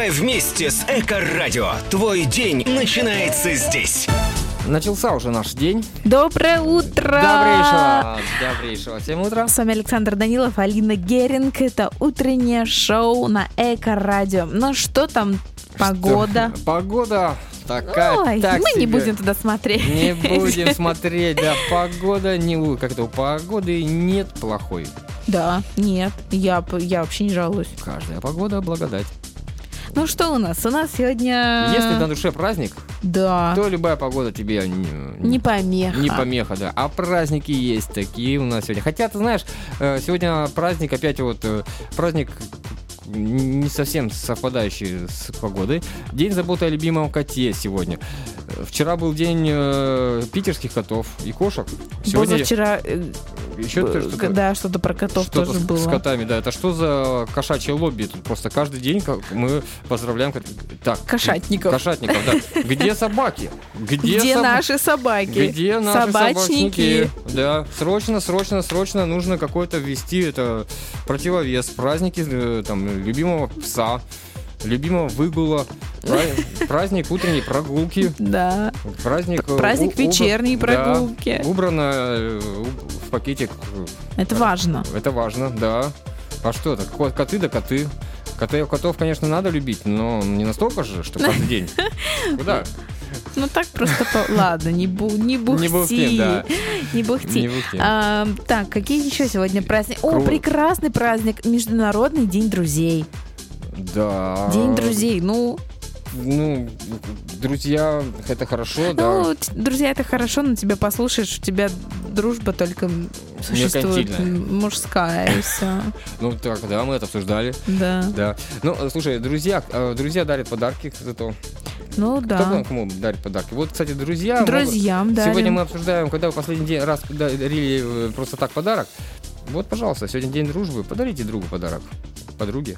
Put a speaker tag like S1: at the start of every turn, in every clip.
S1: Давай вместе с Эко-радио. Твой день начинается здесь.
S2: Начался уже наш день.
S3: Доброе утро!
S2: Добрейшего всем утра.
S3: С вами Александр Данилов, Алина Геринг. Это утреннее шоу на Эко-радио. Ну что там, погода?
S2: Погода такая.
S3: Ой,
S2: так
S3: мы
S2: себе.
S3: не будем туда смотреть.
S2: Не будем смотреть, да. Погода не... Как-то у погоды нет плохой.
S3: Да, нет, я вообще не жалуюсь.
S2: Каждая погода благодать.
S3: Ну что у нас? У нас сегодня...
S2: Если на душе праздник,
S3: Да.
S2: то любая погода тебе
S3: Не помеха.
S2: не помеха, да. А праздники есть такие у нас сегодня. Хотя, ты знаешь, сегодня праздник опять праздник не совсем совпадающий с погодой. День заботы о любимом коте сегодня. Вчера был день питерских котов и кошек. Сегодня
S3: Позавчера...
S2: еще
S3: что-то про котов
S2: что-то
S3: тоже было.
S2: с котами, да. Это что за кошачье лобби? Тут просто каждый день мы поздравляем
S3: Кошатников.
S2: Кошатников, да. Где собаки?
S3: Где наши собаки?
S2: Где наши
S3: собачники?
S2: собачники? Да. Срочно нужно какой-то ввести это противовес. Праздники любимого пса, любимого выгула, праздник утренней прогулки.
S3: Да.
S2: Праздник
S3: вечерней прогулки.
S2: Да, убрано в пакетик.
S3: Это важно.
S2: Это важно, да. А что это? Коты да коты. Котов, конечно, надо любить, но не настолько же, что каждый день. Куда?
S3: Ну так просто... Ладно, не бухти.
S2: Не бухтим, да.
S3: Не бухти.
S2: Не бухтим.
S3: Так, какие еще сегодня праздники? О, прекрасный праздник. Международный день друзей.
S2: Да.
S3: День друзей,
S2: друзья, это хорошо, да.
S3: Друзья, это хорошо, но тебя послушаешь, у тебя дружба только существует мужская и все.
S2: Так, да, мы это обсуждали.
S3: Да.
S2: Ну, слушай, друзья дарят подарки зато.
S3: Ну, да.
S2: Кому дарят подарки? Вот, кстати, друзьям
S3: дарим.
S2: Сегодня мы обсуждаем, когда вы последний раз дарили просто так подарок. Вот, пожалуйста, сегодня день дружбы, подарите другу подарок. Подруге.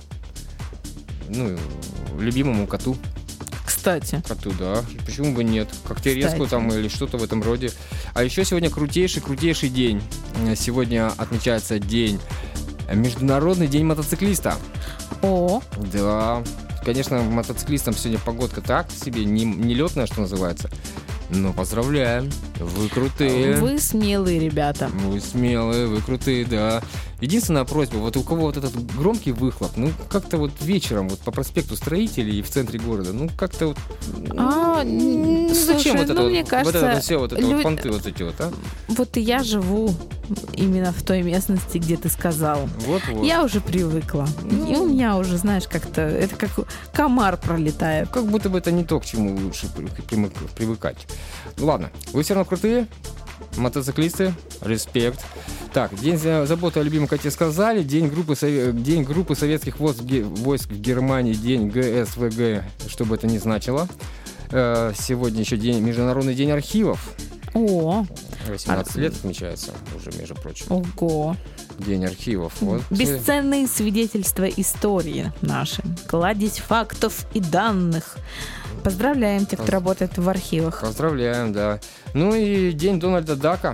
S2: Любимому коту.
S3: Кстати.
S2: Коту, да. Почему бы нет? Когтерезку там или что-то в этом роде. А еще сегодня крутейший день. Сегодня отмечается Международный день мотоциклиста.
S3: О.
S2: Да. Конечно, мотоциклистам сегодня погодка так себе, не летная, что называется. Но поздравляем. Вы крутые.
S3: Вы смелые ребята.
S2: Вы смелые, вы крутые, да. Единственная просьба, вот у кого вот этот громкий выхлоп, как-то вот вечером вот по проспекту Строителей в центре города, как-то вот...
S3: Зачем
S2: мне
S3: кажется...
S2: понты вот эти вот, а?
S3: Вот и я живу именно в той местности, где ты сказал.
S2: Вот.
S3: Я уже привыкла. И у меня уже, знаешь, как-то... Это как комар пролетает.
S2: Как будто бы это не то, к чему лучше привыкать. Ладно, вы все равно крутые. Мотоциклисты, респект. Так, день заботы о любимом коте сказали, день группы советских войск в Германии, день ГСВГ, что бы это ни значило. Сегодня еще Международный день архивов.
S3: О!
S2: 18 лет отмечается уже, между прочим.
S3: Ого!
S2: День архивов.
S3: Бесценные свидетельства истории наши. Кладезь фактов и данных. Поздравляем тех, кто работает в архивах.
S2: Поздравляем, да. И день Дональда Дака.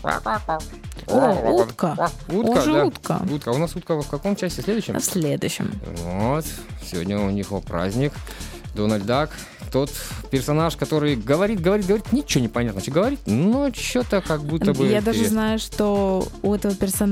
S3: Утка.
S2: Утка. У нас утка в каком часе? В следующем?
S3: В следующем.
S2: Вот. Сегодня у них праздник. Дональд Дак. Тот персонаж, который говорит, ничего не понятно, что говорит, но что-то как будто бы...
S3: Я даже знаю, что у этого персонажа